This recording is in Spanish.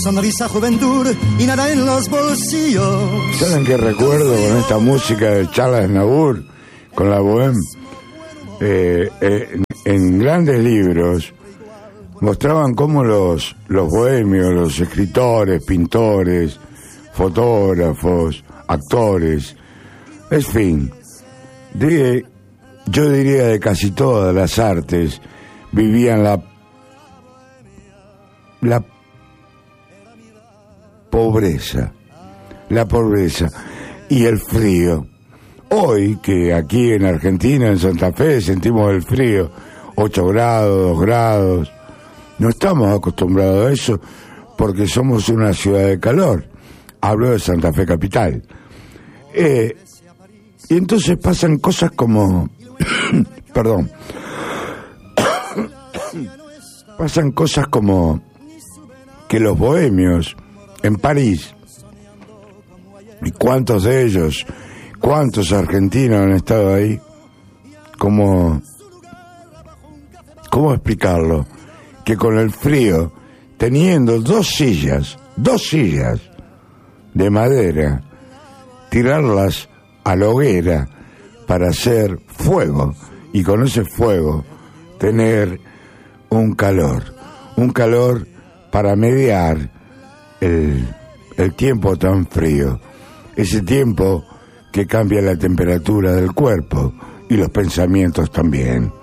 sonrisa, juventud y nada en los bolsillos. ¿Saben qué recuerdo con esta música de Charles Aznavour, con la Bohème? En grandes libros mostraban cómo los bohemios, los escritores, pintores, fotógrafos, actores, en fin, yo diría de casi todas las artes, vivían la pobreza y el frío. Hoy, que aquí en Argentina, en Santa Fe, sentimos el frío, 8 grados, 2 grados, no estamos acostumbrados a eso porque somos una ciudad de calor. Hablo de Santa Fe capital. Y entonces pasan cosas como perdón, pasan cosas como que los bohemios en París, y cuántos de ellos, cuántos argentinos han estado ahí, ¿cómo explicarlo? Que con el frío, teniendo dos sillas de madera, tirarlas a la hoguera para hacer fuego, y con ese fuego tener un calor para mediar el tiempo tan frío, ese tiempo que cambia la temperatura del cuerpo y los pensamientos también.